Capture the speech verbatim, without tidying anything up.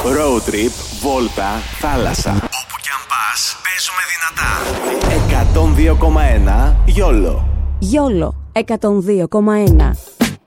Road trip, βόλτα, θάλασσα. Όπου κι αν πας, παίζουμε δυνατά. εκατόν δύο κόμμα ένα Γιόλο. Γιόλο εκατόν δύο κόμμα ένα.